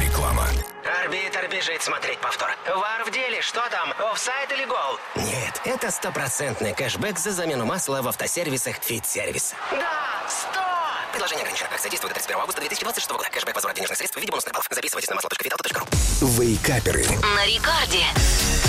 Реклама. Арбитр бежит смотреть повтор. Вар в деле, что там, офсайд или гол? Нет, это 100% кэшбэк за замену масла в автосервисах «Фит-сервис». Да, 100! Предложение ограничено. Акция действует до 31 августа 2026 года. Кэшбэк, возврат денежных средств в виде бонусных баллов. Записывайтесь на масло.фит.ру. Вейкаперы. На Рикарде.